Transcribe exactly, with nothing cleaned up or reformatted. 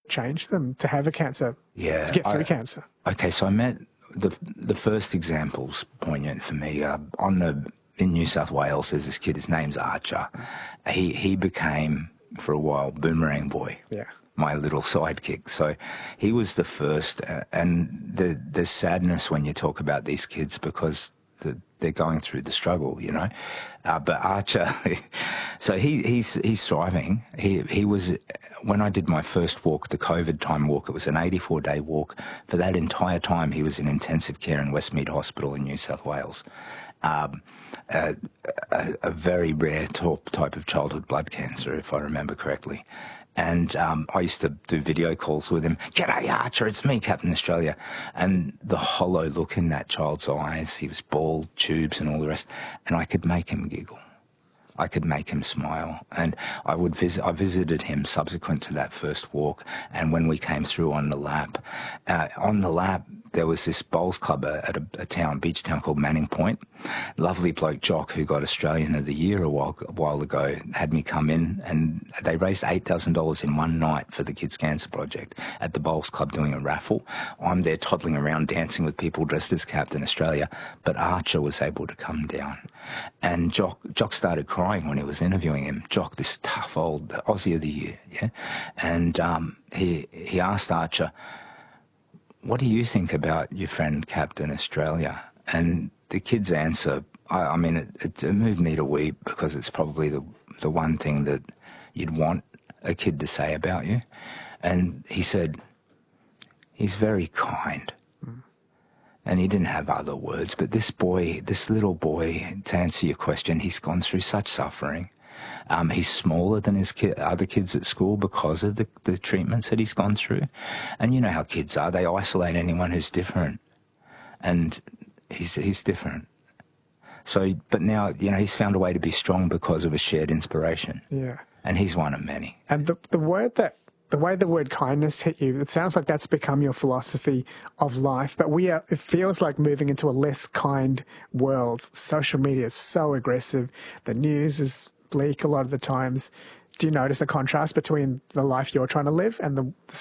change them to have a cancer, yeah, to get through I, cancer? Okay, so I met the the first example's poignant for me. Uh, on the in New South Wales, there's this kid. His name's Archer. He he became for a while Boomerang Boy. Yeah. My little sidekick. So he was the first, uh, and the the sadness when you talk about these kids because the, they're going through the struggle, you know. Uh, but Archer, so he he's he's thriving. He he was when I did my first walk, the COVID time walk. It was an eighty-four day walk. For that entire time, he was in intensive care in Westmead Hospital in New South Wales. Um, a, a, a very rare type of childhood blood cancer, if I remember correctly. And um, I used to do video calls with him. G'day, Archer, it's me, Captain Australia. And the hollow look in that child's eyes, he was bald, tubes and all the rest, and I could make him giggle. I could make him smile. And I would visit, I visited him subsequent to that first walk, and when we came through on the lap, uh, on the lap, there was this bowls club at a, a town, beach town called Manning Point. Lovely bloke Jock, who got Australian of the Year a while, a while ago, had me come in, and they raised eight thousand dollars in one night for the Kids Cancer Project at the bowls club doing a raffle. I'm there toddling around dancing with people dressed as Captain Australia, but Archer was able to come down. And Jock, Jock started crying when he was interviewing him. Jock, this tough old Aussie of the Year, yeah? And um, he, he asked Archer, what do you think about your friend Captain Australia? And the kid's answer, I, I mean, it, it moved me to weep because it's probably the, the one thing that you'd want a kid to say about you. And he said, he's very kind. Mm. And he didn't have other words, but this boy, this little boy, to answer your question, he's gone through such suffering. Um, he's smaller than his ki- other kids at school because of the, the treatments that he's gone through. And you know how kids are. They isolate anyone who's different. And he's he's different. So, but now, you know, he's found a way to be strong because of a shared inspiration. Yeah. And he's one of many. And the, the word that, the way the word kindness hit you, it sounds like that's become your philosophy of life. But we are, it feels like moving into a less kind world. Social media is so aggressive. The news is bleak a lot of the times. Do you notice a contrast between the life you're trying to live and the